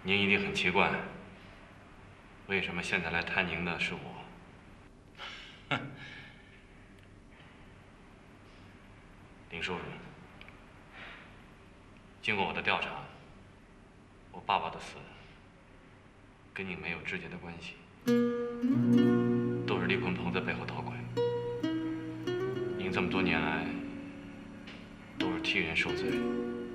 您一定很奇怪，为什么现在来探您的是我？哼，林叔叔，经过我的调查，我爸爸的死跟您没有直接的关系，都是李坤鹏在背后捣鬼。您这么多年来都是替人受罪。